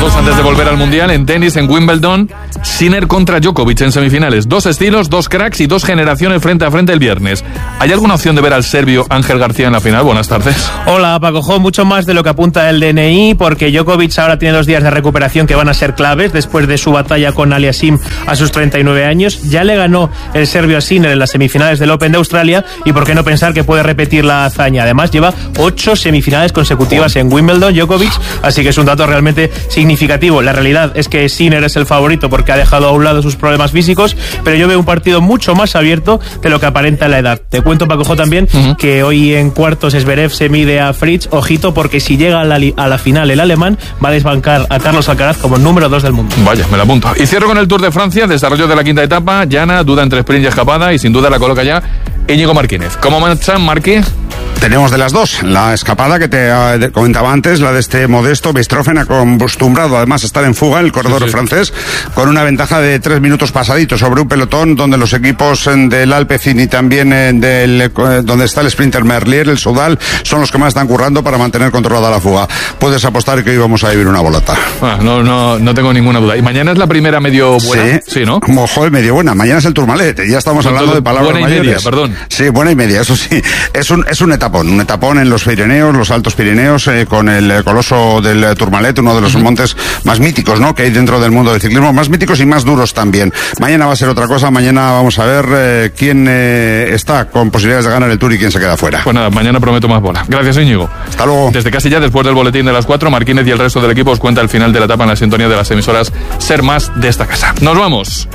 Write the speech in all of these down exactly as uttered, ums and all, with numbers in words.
minutos antes de volver al Mundial, en tenis, en Wimbledon, Sinner contra Djokovic en semifinales. Dos estilos, dos cracks y dos generaciones frente a frente el viernes. ¿Hay alguna opción de ver al serbio Ángel García en la final? Buenas tardes. Hola, Paco Jo, mucho más de lo que apunta el D N I, porque Djokovic ahora tiene dos días de recuperación que van a ser claves después de su batalla con Aliasim a sus treinta y nueve años. Ya le ganó el serbio a Sinner en las semifinales del Open de Australia y por qué no pensar que puede repetir la hazaña. Además, lleva ocho semifinales consecutivas en Wimbledon, Djokovic, así que es un dato realmente significativo. La realidad es que Sinner es el favorito porque ha dejado a un lado sus problemas físicos, pero yo veo un partido mucho más abierto de lo que aparenta la edad. Te cuento, Paco Jo, también uh-huh. que hoy en cuartos Zverev se mide a Fritz. Ojito, porque si llega a la, a la final el alemán, va a desbancar a Carlos Alcaraz como número dos del mundo. Vaya, me la apunto. Y cierro con el Tour de Francia, desarrollo de la quinta etapa. Llana, duda entre sprint y escapada, y sin duda la coloca ya Íñigo Martínez. ¿Cómo marchan, Marquí? Tenemos de las dos, la escapada que te uh, comentaba antes, la de este Modesto Bistrophen, acostumbrado además a estar en fuga en el corredor sí, sí. francés, con una ventaja de tres minutos pasaditos sobre un pelotón donde los equipos del Alpecin y también eh, del, eh, donde está el sprinter Merlier, el Soudal, son los que más están currando para mantener controlada la fuga. Puedes apostar que hoy vamos a vivir una bolata. Ah, no, no, no tengo ninguna duda. ¿Y mañana es la primera medio buena? Sí, sí, ¿no? Ojo, medio buena. Mañana es el Tourmalet, ya estamos Entonces, hablando de palabras buena y mayores. media, perdón. Sí, buena y media, eso sí. Es un, es un etapón, un etapón en los Pirineos, los Altos Pirineos, eh, con el coloso del Tourmalet, uno de los uh-huh. montes más míticos, ¿no?, que hay dentro del mundo del ciclismo, más míticos y más duros también. Mañana va a ser otra cosa, mañana vamos a ver eh, quién eh, está con posibilidades de ganar el Tour y quién se queda fuera. Pues nada, mañana prometo más bola. Gracias, Íñigo. Hasta luego. Desde casi ya, después del boletín de las cuatro, Martínez y el resto del equipo os cuenta el final de la etapa en la sintonía de las emisoras Ser Más de esta casa. ¡Nos vamos!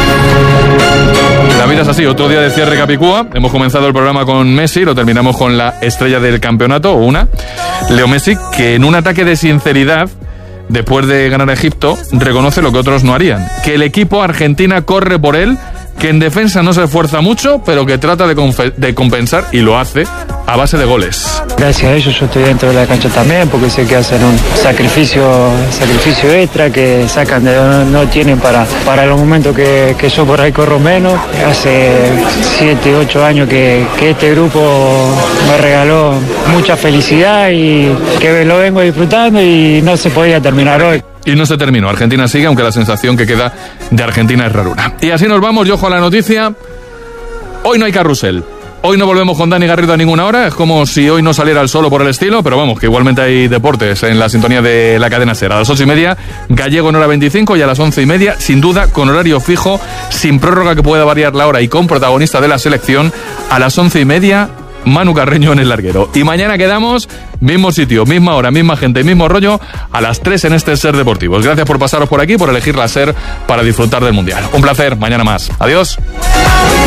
La vida es así, otro día de cierre Capicúa. Hemos comenzado el programa con Messi, lo terminamos con la estrella del campeonato, o una, Leo Messi, que en un ataque de sinceridad, después de ganar a Egipto, reconoce lo que otros no harían, que el equipo Argentina corre por él, que en defensa no se esfuerza mucho, pero que trata de, confe- de compensar, y lo hace a base de goles. Gracias a ellos yo estoy dentro de la cancha también, porque sé que hacen un sacrificio sacrificio extra, que sacan de no, no tienen para, para los momentos que, que yo por ahí corro menos. Hace siete, ocho años que, que este grupo me regaló mucha felicidad y que lo vengo disfrutando y no se podía terminar hoy. Y no se terminó. Argentina sigue, aunque la sensación que queda de Argentina es raruna. Y así nos vamos, yo ojo a la noticia. Hoy no hay carrusel. Hoy no volvemos con Dani Garrido a ninguna hora. Es como si hoy no saliera el solo por el estilo, pero vamos, que igualmente hay deportes en la sintonía de la cadena SER. A las ocho y media, Gallego en hora veinticinco, y a las once y media, sin duda, con horario fijo, sin prórroga que pueda variar la hora y con protagonista de la selección, a las once y media, Manu Carreño en el larguero. Y mañana quedamos, mismo sitio, misma hora, misma gente, mismo rollo, a las tres en este Ser Deportivos. Gracias por pasaros por aquí, por elegir la SER para disfrutar del Mundial. Un placer, mañana más. Adiós.